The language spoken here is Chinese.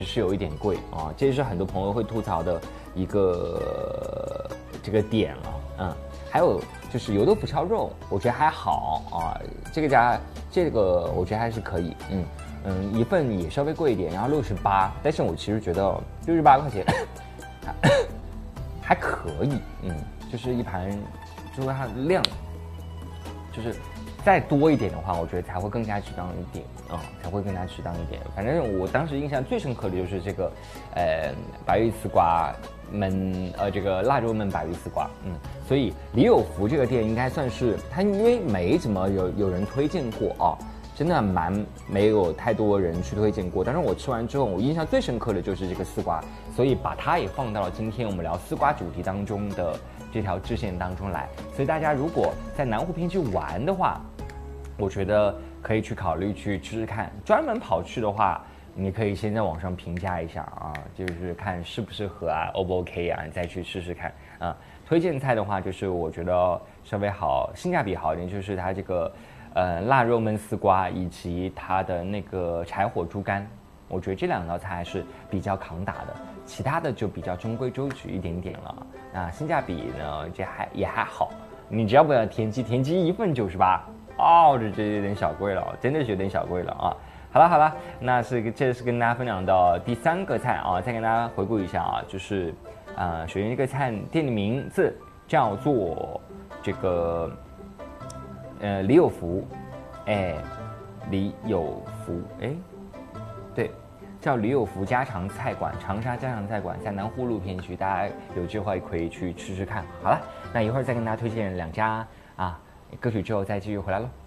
是有一点贵啊，这是很多朋友会吐槽的一个这个点了，还有就是油豆腐烧肉，我觉得还好啊，这个我觉得还是可以，一份也稍微贵一点，然后68，但是我其实觉得68块钱还可以，就是一盘，就是它的量，就是再多一点的话，我觉得才会更加适当一点才会更加适当一点。反正我当时印象最深刻的就是这个，白玉丝瓜焖，这个腊肉焖白玉丝瓜，所以李有福这个店应该算是它，因为没怎么有人推荐过啊。真的没有太多人去推荐过，但是我吃完之后，我印象最深刻的就是这个丝瓜，所以把它也放到了今天我们聊丝瓜主题当中的这条支线当中来。所以大家如果在南湖坪去玩的话，我觉得可以去考虑去吃吃看。专门跑去的话，你可以先在网上评价一下啊，就是看适不适合啊 ，O 不 OK 啊，你再去试试看啊。推荐菜的话，就是我觉得稍微好，性价比好一点，就是它这个。腊肉焖丝瓜以及它的那个柴火猪肝，我觉得这2道菜还是比较扛打的，其他的就比较中规中矩一点点了。那性价比呢，也还好。你只要不要田鸡1份98，这有点小贵了，真的是有点小贵了啊。好了，那这是跟大家分享到第3个菜啊，再跟大家回顾一下啊，就是首先这个菜店的名字叫做这个。李有福，李有福，对，叫李有福家常菜馆，长沙家常菜馆在南湖路片区，大家有机会可以去吃吃看。好了，那一会儿再跟大家推荐2家歌曲之后再继续回来喽。